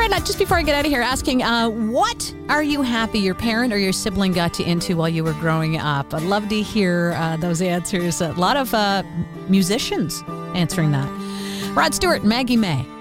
right, just before I get out of here, asking, what are you happy your parent or your sibling got you into while you were growing up? I'd love to hear those answers. A lot of musicians answering that. Rod Stewart, Maggie May.